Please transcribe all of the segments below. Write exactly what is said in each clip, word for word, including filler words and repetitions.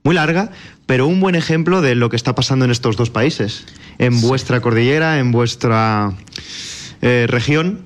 muy larga, pero un buen ejemplo de lo que está pasando en estos dos países, en sí. vuestra cordillera, en vuestra eh, región.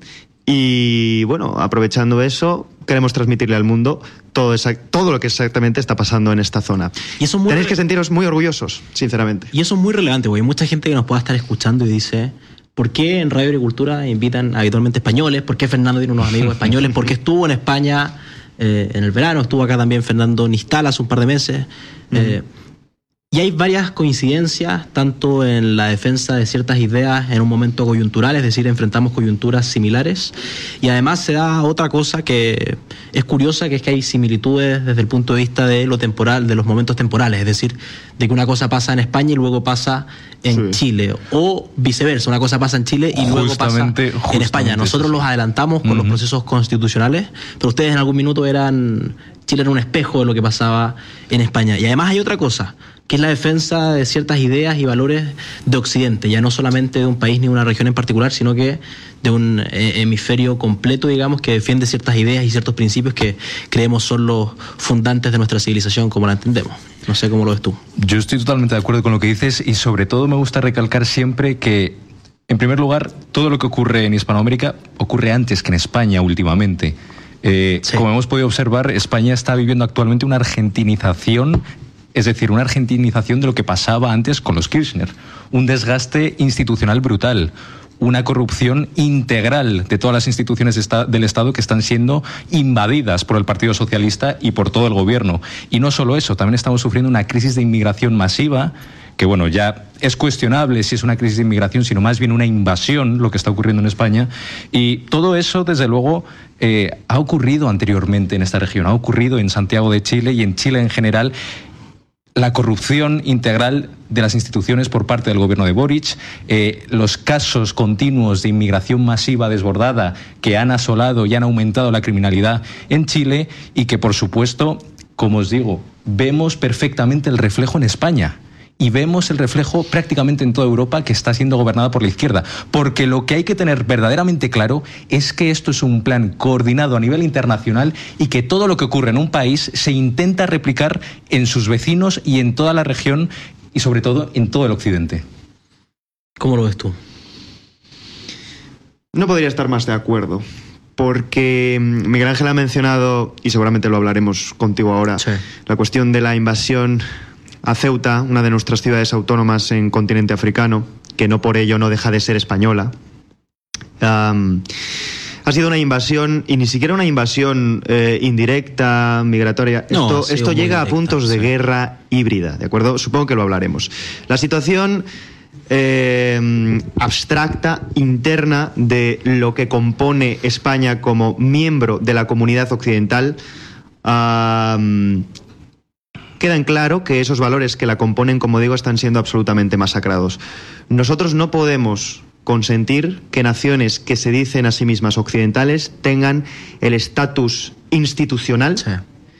Y bueno, aprovechando eso, queremos transmitirle al mundo todo, esa, todo lo que exactamente está pasando en esta zona. Y eso muy Tenéis que sentiros muy orgullosos, sinceramente. Y eso es muy relevante, porque hay mucha gente que nos pueda estar escuchando y dice, ¿por qué en Radio Agricultura invitan habitualmente españoles? ¿Por qué Fernando tiene unos amigos españoles? ¿Por qué estuvo en España eh, en el verano? Estuvo acá también Fernando Nistal hace un par de meses. Uh-huh. Eh, Y hay varias coincidencias, tanto en la defensa de ciertas ideas en un momento coyuntural, es decir, enfrentamos coyunturas similares, y además se da otra cosa que es curiosa, que es que hay similitudes desde el punto de vista de lo temporal, de los momentos temporales, es decir, de que una cosa pasa en España y luego pasa en sí. Chile, o viceversa, una cosa pasa en Chile y luego justamente, pasa en España. Nosotros los adelantamos con uh-huh. los procesos constitucionales, pero ustedes en algún minuto eran... Chile era un espejo de lo que pasaba en España. Y además hay otra cosa, que es la defensa de ciertas ideas y valores de Occidente, ya no solamente de un país ni de una región en particular, sino que de un eh, hemisferio completo, digamos, que defiende ciertas ideas y ciertos principios que creemos son los fundantes de nuestra civilización como la entendemos. No sé cómo lo ves tú. Yo estoy totalmente de acuerdo con lo que dices, y sobre todo me gusta recalcar siempre que, en primer lugar, todo lo que ocurre en Hispanoamérica ocurre antes que en España últimamente. Eh, sí. Como hemos podido observar, España está viviendo actualmente una argentinización, es decir, una argentinización de lo que pasaba antes con los Kirchner, un desgaste institucional brutal, una corrupción integral de todas las instituciones del Estado que están siendo invadidas por el Partido Socialista y por todo el gobierno. Y no solo eso, también estamos sufriendo una crisis de inmigración masiva, que bueno, ya es cuestionable si es una crisis de inmigración, sino más bien una invasión lo que está ocurriendo en España. Y todo eso, desde luego, eh, ha ocurrido anteriormente en esta región, ha ocurrido en Santiago de Chile y en Chile en general. La corrupción integral de las instituciones por parte del gobierno de Boric, eh, los casos continuos de inmigración masiva desbordada que han asolado y han aumentado la criminalidad en Chile, y que, por supuesto, como os digo, vemos perfectamente el reflejo en España. Y vemos el reflejo prácticamente en toda Europa, que está siendo gobernada por la izquierda. Porque lo que hay que tener verdaderamente claro es que esto es un plan coordinado a nivel internacional, y que todo lo que ocurre en un país se intenta replicar en sus vecinos y en toda la región, y sobre todo en todo el occidente. ¿Cómo lo ves tú? No podría estar más de acuerdo, porque Miguel Ángel ha mencionado, y seguramente lo hablaremos contigo ahora, sí. la cuestión de la invasión a Ceuta, una de nuestras ciudades autónomas en continente africano, que no por ello no deja de ser española. Um, ha sido una invasión, y ni siquiera una invasión eh, indirecta, migratoria. No, esto esto llega directa, a puntos de sí. guerra híbrida, ¿de acuerdo? Supongo que lo hablaremos. La situación eh, abstracta, interna, de lo que compone España como miembro de la comunidad occidental, um, queda en claro que esos valores que la componen, como digo, están siendo absolutamente masacrados. Nosotros no podemos consentir que naciones que se dicen a sí mismas occidentales tengan el estatus institucional sí.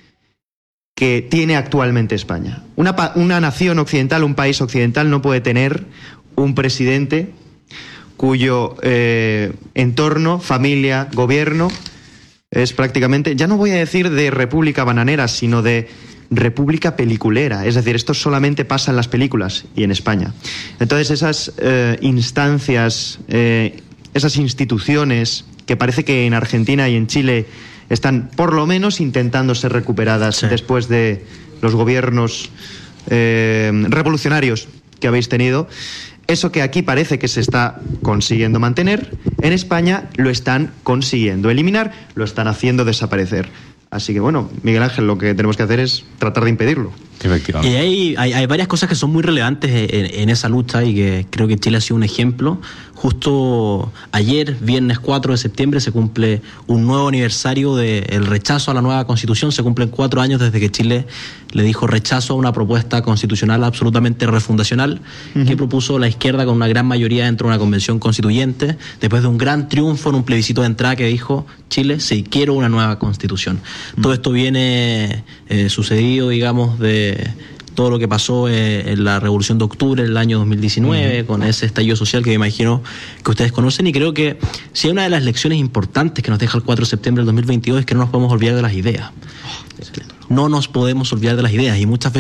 que tiene actualmente España. Una, una nación occidental, un país occidental, no puede tener un presidente cuyo eh, entorno, familia, gobierno es prácticamente, ya no voy a decir de república bananera, sino de república peliculera. Es decir, esto solamente pasa en las películas y en España. Entonces, esas eh, instancias, eh, esas instituciones que parece que en Argentina y en Chile están por lo menos intentando ser recuperadas sí. después de los gobiernos eh, revolucionarios que habéis tenido, eso que aquí parece que se está consiguiendo mantener, en España lo están consiguiendo eliminar, lo están haciendo desaparecer. Así que bueno, Miguel Ángel, lo que tenemos que hacer es tratar de impedirlo. Y hay, hay, hay varias cosas que son muy relevantes en, en esa lucha, y que creo que Chile ha sido un ejemplo. Justo ayer, viernes cuatro de septiembre, se cumple un nuevo aniversario del rechazo a la nueva Constitución. Se cumplen cuatro años desde que Chile le dijo rechazo a una propuesta constitucional absolutamente refundacional uh-huh. que propuso la izquierda con una gran mayoría dentro de una convención constituyente, después de un gran triunfo en un plebiscito de entrada que dijo Chile, sí, quiero una nueva Constitución. Uh-huh. Todo esto viene eh, sucedido, digamos, de todo lo que pasó eh, en la Revolución de Octubre del año dos mil diecinueve, uh-huh. con ese estallido social que me imagino que ustedes conocen. Y creo que si hay una de las lecciones importantes que nos deja el cuatro de septiembre del dos mil veintidós es que no nos podemos olvidar de las ideas. No nos podemos olvidar de las ideas, y muchas veces